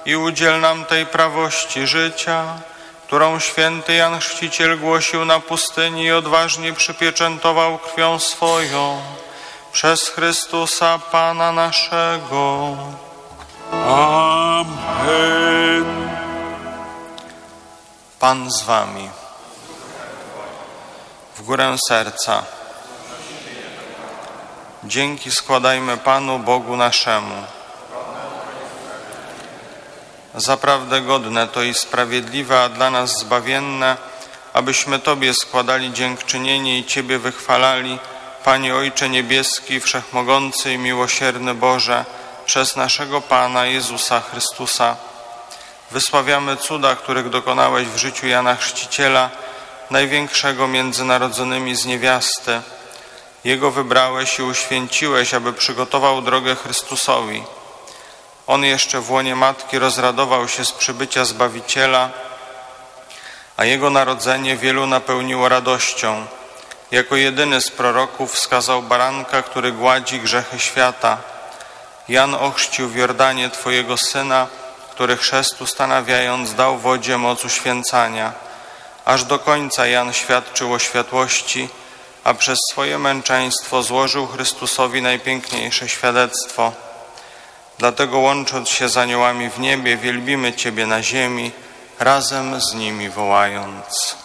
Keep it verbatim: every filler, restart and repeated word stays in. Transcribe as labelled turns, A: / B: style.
A: i udziel nam tej prawości życia, którą święty Jan Chrzciciel głosił na pustyni i odważnie przypieczętował krwią swoją, przez Chrystusa Pana naszego.
B: Amen.
A: Pan z wami. W górę serca. Dzięki składajmy Panu Bogu naszemu. Zaprawdę godne to i sprawiedliwe, a dla nas zbawienne, abyśmy Tobie składali dziękczynienie i Ciebie wychwalali, Panie Ojcze Niebieski, Wszechmogący i Miłosierny Boże, przez naszego Pana Jezusa Chrystusa. Wysławiamy cuda, których dokonałeś w życiu Jana Chrzciciela, największego między narodzonymi z niewiasty. Jego wybrałeś i uświęciłeś, aby przygotował drogę Chrystusowi. On jeszcze w łonie matki rozradował się z przybycia Zbawiciela, a Jego narodzenie wielu napełniło radością. Jako jedyny z proroków wskazał baranka, który gładzi grzechy świata. Jan ochrzcił w Jordanie Twojego Syna, który chrzest ustanawiając dał wodzie moc uświęcania. Aż do końca Jan świadczył o światłości, a przez swoje męczeństwo złożył Chrystusowi najpiękniejsze świadectwo. Dlatego łącząc się z aniołami w niebie, wielbimy Ciebie na ziemi, razem z nimi wołając.